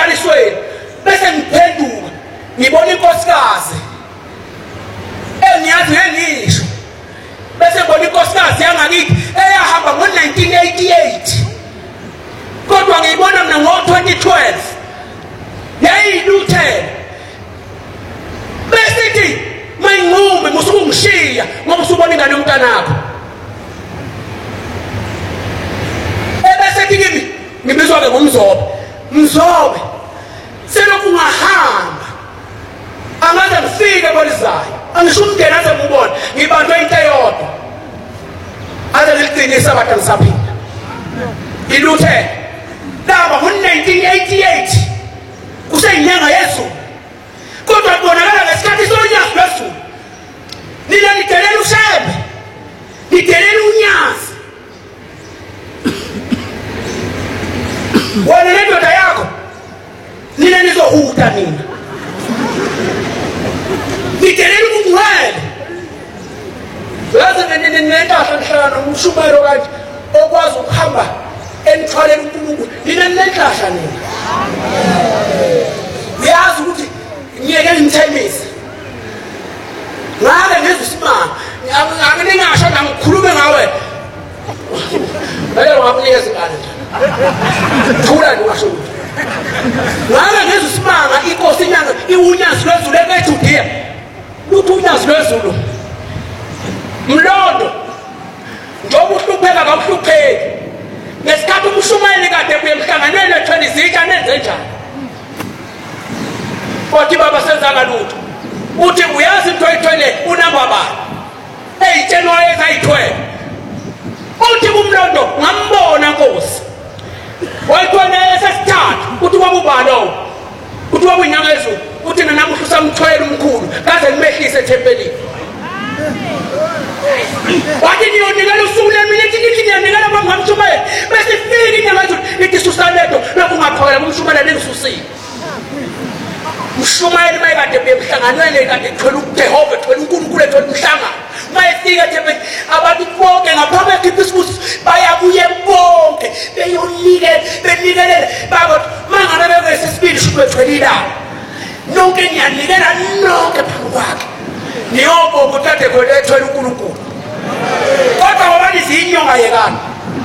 emqalisweni bese ngiphenduka ngibona inkosikazi engiyazi ngisho bese ngibona inkosikazi yangakithi eyahamba ngo1988 kodwa ngiyibona mina ngo2012 yayiluthele bese ithi mayinqume musukungishiya ngoba usubona ingane yomntanakho ebese kimi ngibizwa ke ngomzobe selokhu ngahamba angaze ngifike kwelizayo angisho umndeni aze ngibone ngibanjwe into eyodwa aze ngiliqinisa abantu ngisaphinda iluthe laba ngo1988 kuseyinyanga yezulu kodwa kubonakala ngesikhathi sonyaka lwezulu nina nitelela ushebe nitelela unyazi wena nendoda yakho nina nizohuta nina nitelela ubungcwele yazi nenentahla nhlangano umshumelo kanje okwazi ukuhamba enithwalela uNkulunkulu nina nenhlahla nina uyazi ukuthi ngiyeke ngithembise ngake ngezisimanga anginingasho ngikhulume ngawe leyo ngakunika izingane thula ngisho ngake ngezisimanga inkosi inyanga iwunyazi lwezulu ekeJudiya luthi unyazi lwezulu mlondo njengoba uhlupheka kawuhlupheki ngesikhathi umshumayeli kade kuye emhlanganweni ethweni izitsha nenze njani kodwa baba senzanga lutho uthi uyazi into oyithwele unamba bani eyitsheni wayezayithwele uthi kumlondo ngambona nkosi wayithwele esesithathu uthi kwakubani lowo uthi kwakuyinyanga yezulu uthi namuhla usamthwele umkhulu kaze nimehlise ethempelini wathi niyonikela usuku lemini ithi niyanikela bangamshumayeli bese ifike inyanga yezulu ithi susaletho lokhu ungaphakela kumshumayeli engisusile umshumayeli mayekade bemhlanganweni kade ethwele uJehova ethwele uNkulunkulu ethwele umhlangano mayefika nje abantu bonke ngaphambi kweKhisimusi bayabuye bonke benikelele babo mangane bekuyisibili shubethwele ilanga nonke niyanikela nonke phambi kwakhe niyobonga uthathe khona ethwele uNkulunkulu kodwa ngoba nizinyonga yekani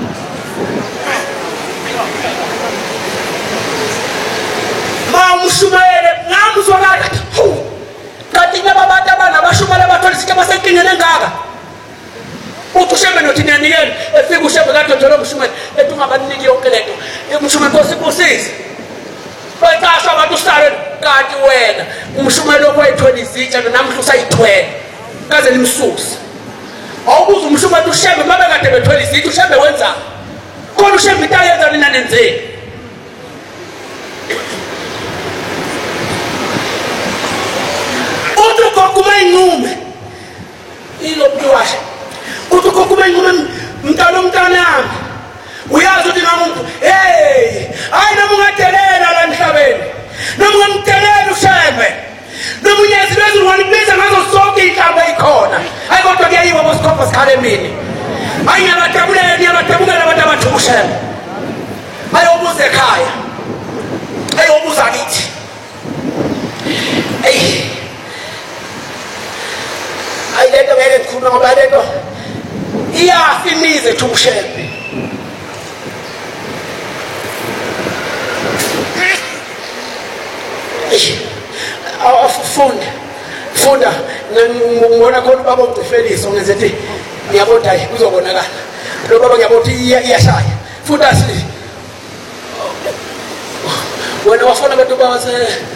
umshumayeli ngamuzwakala kanti nyaba abantu abanabashumayeli abathola isikema senkingeni engaka uthi ushembe nothi niyanikela efika ushembe kade uthola umshumayeli ethi ungabaniki yonke lento umshumayeli kosikusise bayicasha abantu usale kanti wena umshumayeli okwayithwele izitsha namhla usayithwele kaze nimsusa awubuza umshumayeli ushembe mabe kade bethwele izitsha ushembe wenza khona ushembe into ayenza nina nenzeni kuma inqume ilophiwashe kuthi kuma inqume mntanami uyazi ukuthi ngamuntu hayi noma ungadelela la emhlabeni noma ungamdelela ushembe noma unyazi lwezulu wanibiza ngazo zonke inhlamba ezikhona hayi kodwa kuyayiwa bosikhopa sikhale emini hayi ngiyabadabukela abantu abathi ushembe hayi ubuze ekhaya hayi ubuza kithi ayilento ngeke ngikhuluma ngoba lento iyafimize thukushembe funda ngibona khona ubaba uGcifeliso ngenze ukuthi ngiyabona hayi kuzobonakala lo baba ngiyabona ukuthi iyashaya funda si wena wafuna abantu base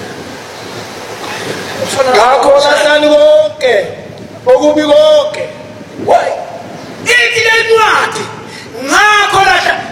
ngakho basani konke okubi konke ithi lencwadi ngakho lahla